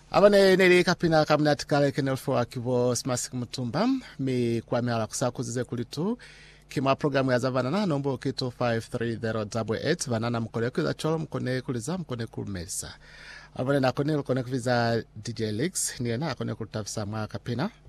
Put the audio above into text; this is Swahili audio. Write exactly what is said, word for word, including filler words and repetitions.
Abane neli kapina kamnati kale kenelfo akivo smasi kumutumba mi kwa miala kusakuzize kulitu kima programu ya zavanana nombo kitu five three zero eight eight vanana mkone kuza cholo mkone kuliza mkone kumesa. Abane na kone mkone kuviza D J Leaks niye na kone kutafisa mga kapina